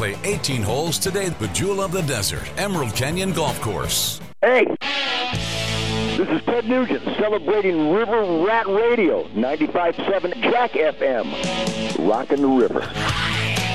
Play 18 holes today. The Jewel of the Desert, Emerald Canyon Golf Course. Hey, this is Ted Nugent celebrating River Rat Radio, 95.7 Jack FM, rocking the river.